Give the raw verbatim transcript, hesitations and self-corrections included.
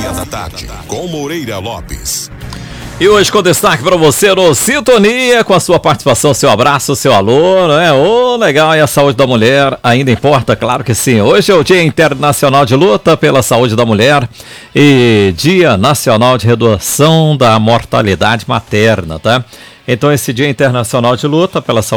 meia da tarde, com Moreira Lopes. E hoje com destaque para você no Sintonia, com a sua participação, seu abraço, seu alô, né? Ô, legal, e a saúde da mulher ainda importa? Claro que sim. Hoje é o Dia Internacional de Luta pela Saúde da Mulher e Dia Nacional de Redução da Mortalidade Materna, tá? Então esse Dia Internacional de Luta pela Saúde